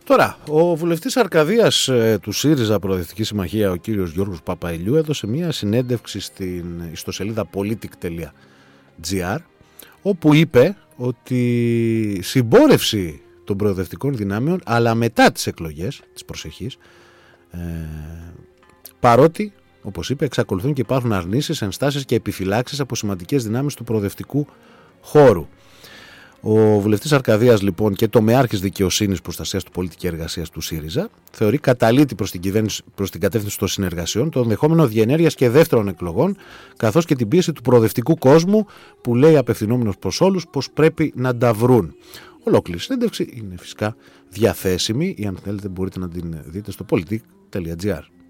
Τώρα, ο βουλευτής Αρκαδίας του ΣΥΡΙΖΑ Προοδευτική Συμμαχία, ο κύριος Γιώργος Παπαηλιού, έδωσε μια συνέντευξη στην ιστοσελίδα politic.gr, όπου είπε ότι η συμπόρευση των προοδευτικών δυνάμεων, αλλά μετά τις εκλογές της προσεχής, παρότι, όπως είπε, εξακολουθούν και υπάρχουν αρνήσεις, ενστάσεις και επιφυλάξεις από σημαντικές δυνάμεις του προοδευτικού χώρου. Ο βουλευτής Αρκαδίας, λοιπόν, και τομεάρχης δικαιοσύνης, προστασίας του πολίτη και εργασίας του ΣΥΡΙΖΑ, θεωρεί καταλήτη προς την κατεύθυνση των συνεργασιών το ενδεχόμενο διενέργειας και δεύτερων εκλογών, καθώς και την πίεση του προοδευτικού κόσμου, που λέει απευθυνόμενος προς όλους πως πρέπει να τα βρουν. Ολόκληρη συνέντευξη είναι φυσικά διαθέσιμη, ή αν θέλετε μπορείτε να την δείτε στο politic.gr.